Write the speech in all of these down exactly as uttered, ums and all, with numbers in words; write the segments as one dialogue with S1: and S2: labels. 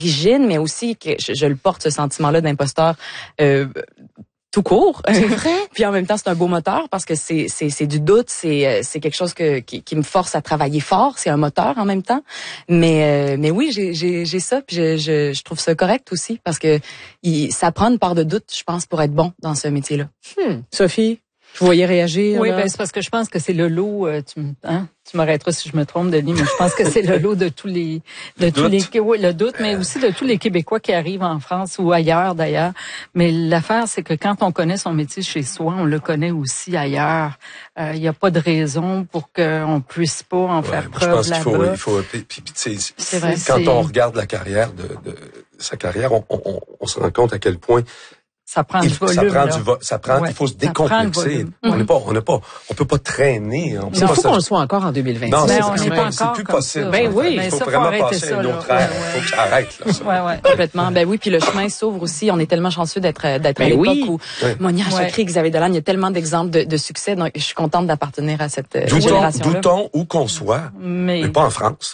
S1: origine, mais aussi que je, je le porte, ce sentiment-là d'imposteur euh, tout court.
S2: C'est vrai?
S1: Puis en même temps, c'est un beau moteur parce que c'est c'est c'est du doute, c'est c'est quelque chose que qui, qui me force à travailler fort, c'est un moteur en même temps. Mais euh, mais oui, j'ai j'ai j'ai ça, puis je je je trouve ça correct aussi parce que il, ça prend une part de doute, je pense, pour être bon dans ce métier-là.
S2: Hmm. Sophie, vous voyez réagir?
S3: Oui,
S2: là?
S3: ben c'est parce que je pense que c'est le lot. Euh, tu, hein, tu m'arrêteras si je me trompe, Denis, mais je pense que c'est le lot de tous les, de
S4: le
S3: tous
S4: doute.
S3: les, oui, le doute, mais aussi de tous les Québécois qui arrivent en France ou ailleurs d'ailleurs. Mais l'affaire, c'est que quand on connaît son métier chez soi, on le connaît aussi ailleurs. Il euh, n'y a pas de raison pour qu'on puisse pas en
S4: Ouais,
S3: faire
S4: moi,
S3: preuve
S4: je pense qu'il faut,
S3: là-bas.
S4: il faut, puis, puis, tu sais,
S3: C'est vrai,
S4: quand
S3: c'est-
S4: on regarde la carrière de, de sa carrière, on, on, on se rend compte à quel point
S3: Ça prend
S4: il,
S3: du volume.
S4: ça prend
S3: là.
S4: du vo- ça prend,
S3: Ouais,
S4: il faut se
S3: ça prend le
S4: décomplexer.
S3: volume.
S4: On n'est pas, on n'a pas, on peut pas traîner. On peut
S2: C'est
S4: pas
S2: fou
S4: se-
S2: qu'on le soit encore en deux mille vingt-six.
S4: Non,
S3: Mais
S4: c'est
S3: on
S4: c'est
S3: n'est
S4: pas,
S3: pas
S4: c'est
S3: encore
S4: plus
S3: comme
S4: possible.
S3: ça.
S2: Ben
S4: en
S2: oui.
S4: fait.
S2: Mais
S4: il faut
S3: ça, faut
S4: vraiment
S3: arrêter
S4: passer
S3: ça,
S4: à une
S3: là.
S4: autre
S3: Ouais,
S4: ère.
S3: ouais.
S4: Il faut que ça arrête, là. ça.
S3: Ouais, ouais.
S1: Complètement. Ben oui, puis le chemin s'ouvre aussi. On est tellement chanceux d'être d'être
S2: Ben
S1: à l'époque
S2: oui.
S1: où
S4: Ouais.
S1: Monia
S3: Ouais.
S1: Chakri, Xavier Dolan, il y a tellement d'exemples de, de succès. Donc, je suis contente d'appartenir à cette euh,
S4: Doutons,
S1: génération-là.
S4: doutons où qu'on soit,
S3: Mais,
S4: mais pas en France.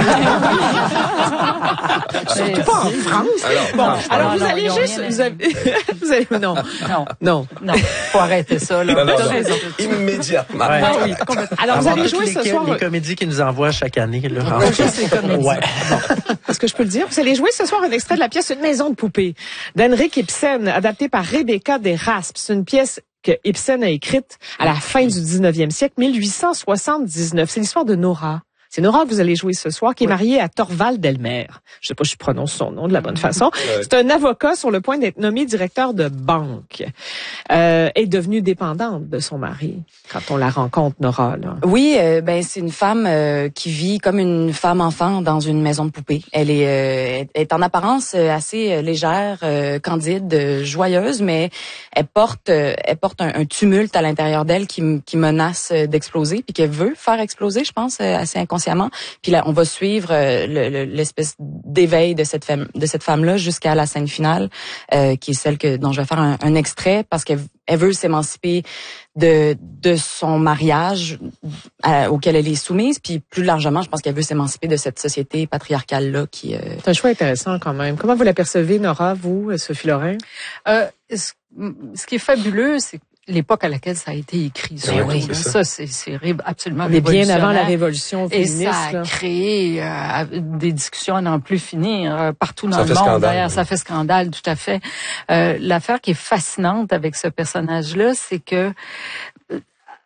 S2: Surtout pas en France.
S4: Alors,
S2: Bon,
S4: non,
S2: alors
S3: non,
S2: vous
S3: non,
S2: allez
S3: ils ont
S2: juste,
S3: rien à
S2: vous avez, vous allez, non,
S3: non,
S2: non.
S3: non, faut arrêter ça, là.
S4: non, non,
S3: T'as
S4: non.
S3: raison.
S4: Immédiatement.
S5: Ouais.
S2: Ah oui, complètement. Alors vous
S5: Avoir
S2: allez
S5: toutes
S2: jouer
S5: les,
S2: ce soir.
S5: les comédies qu'ils nous envoient chaque année. Là.
S2: Ouais, juste les comédies.
S5: Ouais.
S2: Est-ce que je peux le dire? Vous allez jouer ce soir un extrait de la pièce Une maison de poupée d'Henrik Ibsen, adaptée par Rebecca Deraspe. C'est une pièce que Ibsen a écrite à la fin du dix-neuvième siècle, mille huit cent soixante-dix-neuf. C'est l'histoire de Nora. C'est Nora que vous allez jouer ce soir, qui est mariée à Thorvald Delmer. Je sais pas si je prononce son nom de la bonne façon. C'est un avocat sur le point d'être nommé directeur de banque. Euh, est devenue dépendante de son mari quand on la rencontre, Nora, là.
S1: Oui, euh, ben c'est une femme euh, qui vit comme une femme enfant dans une maison de poupée. Elle est, euh, est en apparence euh, assez euh, légère, euh, candide, euh, joyeuse, mais elle porte, euh, elle porte un, un tumulte à l'intérieur d'elle qui, m- qui menace euh, d'exploser, puis qu'elle veut faire exploser, je pense, euh, assez inconsciemment. Puis là, on va suivre euh, le- le- l'espèce d'éveil de cette femme, de cette femme-là jusqu'à la scène finale, euh, qui est celle que dont je vais faire un, un extrait parce qu'elle elle veut s'émanciper de de son mariage à- auquel elle est soumise, puis plus largement, je pense qu'elle veut s'émanciper de cette société patriarcale là qui. Euh...
S2: C'est un choix intéressant quand même. Comment vous l'apercevez, Nora, vous, Sophie Lorrain?
S3: Euh, ce, ce qui est fabuleux, c'est l'époque à laquelle ça a été écrit.
S4: Oui,
S3: surtout,
S4: oui,
S3: là.
S4: c'est
S3: ça, c'est c'est ré- absolument
S2: Mais bien avant la
S3: révolutionnaire.
S2: révolution
S3: Et
S2: féministe.
S3: ça a
S2: là.
S3: créé euh, des discussions à n'en plus finir euh, partout dans
S4: Ça
S3: le
S4: fait
S3: monde.
S4: scandale,
S3: D'ailleurs,
S4: oui.
S3: ça fait scandale, tout à fait. Euh, L'affaire qui est fascinante avec ce personnage-là, c'est que euh,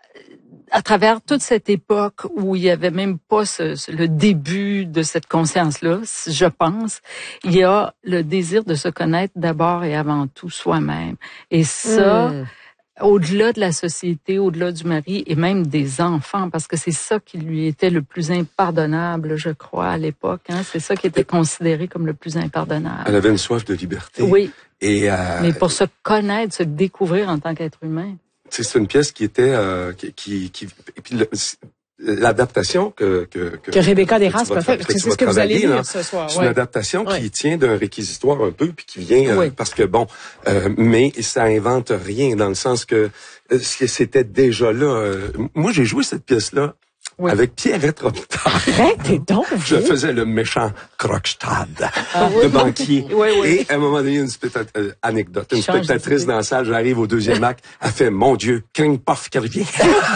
S3: à travers toute cette époque où il y avait même pas ce, ce- le début de cette conscience-là, je pense, il y a le désir de se connaître d'abord et avant tout soi-même. Et ça,
S2: Hmm.
S3: au-delà de la société, au-delà du mari et même des enfants, parce que c'est ça qui lui était le plus impardonnable, je crois, à l'époque. Hein? C'est ça qui était considéré comme le plus impardonnable.
S4: Elle avait une soif de liberté.
S3: Oui,
S4: Et euh,
S3: mais pour se connaître, se découvrir en tant qu'être humain.
S4: tu sais, c'est une pièce qui était euh, qui, qui, qui et puis le- l'adaptation que que que,
S2: Que Rebecca
S4: que tu
S2: Deraspe
S4: vas
S2: a fait,
S4: tra-
S2: parce
S4: que
S2: que
S4: tu
S2: c'est
S4: vas
S2: ce que vous allez
S4: travailler, là.
S2: lire ce soir.
S4: C'est
S2: ouais.
S4: une adaptation
S2: Ouais.
S4: qui tient d'un réquisitoire un peu, puis qui vient euh,
S2: Oui.
S4: parce que bon, euh, mais ça invente rien dans le sens que euh, c'était déjà là. euh, moi, j'ai joué cette pièce-là
S2: Oui.
S4: avec Pierrette Robitaille.
S2: Arrêtez donc,
S4: Je
S2: vous.
S4: faisais le méchant Krogstad,
S3: Ah
S4: le banquier.
S3: Oui, oui.
S4: Et à un moment donné, une spectat- euh, anecdote. Une
S3: Change
S4: spectatrice
S3: d'idée.
S4: dans la salle, j'arrive au deuxième acte, elle fait « Mon Dieu, King Puff qui revient. »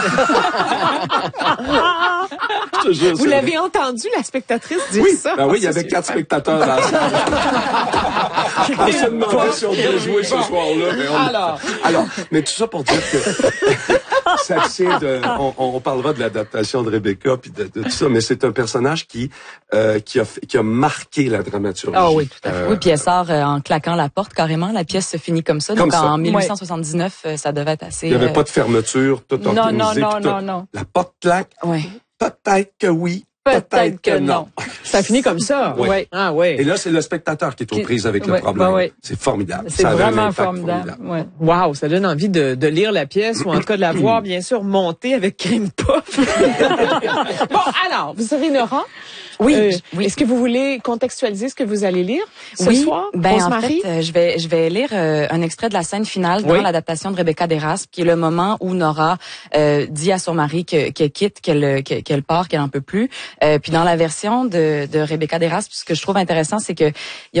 S4: Je te jure,
S2: Vous
S4: c'est
S2: l'avez
S4: vrai.
S2: entendu, la spectatrice, dire
S4: Oui,
S2: ça?
S4: ben oui, il y
S2: Ça,
S4: avait
S2: c'est
S4: quatre
S2: super.
S4: spectateurs dans la salle. On se demandait si on devait jouer ce soir-là. Mais on...
S2: Alors.
S4: Alors, mais tout ça pour dire que ça tient de... On, on parlera de l'adaptation de Rebecca puis de, de tout ça, mais c'est un personnage qui euh, qui a fait- qui a marqué la dramaturgie.
S3: Ah oui, tout à fait.
S4: Euh,
S1: Oui, puis elle sort euh, en claquant la porte carrément. La pièce se finit comme ça.
S4: Comme
S1: Donc
S4: ça.
S1: en mille huit cent soixante-dix-neuf, euh, ça devait être assez.
S4: Il n'y avait
S1: euh,
S4: pas de fermeture, tout
S3: Non,
S4: organisé.
S3: non, non,
S4: puis tout.
S3: non, non.
S4: La porte claque,
S1: Ouais.
S4: peut-être que oui,
S3: Peut-être que non.
S2: Ça finit comme ça?
S4: Oui.
S3: Oui.
S2: Ah oui.
S4: Et là, c'est le spectateur qui est aux
S3: Qui-
S4: prises avec le
S3: ouais,
S4: problème.
S3: ouais, ouais.
S4: C'est formidable.
S3: C'est
S4: Ça avait un
S3: vraiment
S4: impact
S3: formidable. Ouais.
S2: Wow, ça donne envie de, de lire la pièce ou en tout cas de la voir, bien sûr, monter avec Crime Puff. Bon, alors, vous serez Nora?
S1: Oui,
S2: Euh,
S1: oui.
S2: Est-ce que vous voulez contextualiser ce que vous allez lire ce
S1: oui,
S2: soir?
S1: ben en
S2: Rose-Marie?
S1: fait, euh, je vais je vais lire euh, un extrait de la scène finale dans
S2: Oui.
S1: l'adaptation de Rebecca Deraspe, qui est le moment où Nora euh, dit à son mari que- qu'elle quitte, qu'elle qu'elle qu'elle part, qu'elle en peut plus. Euh, puis dans la version de, de Rebecca Deraspe, ce que je trouve intéressant, c'est que il y a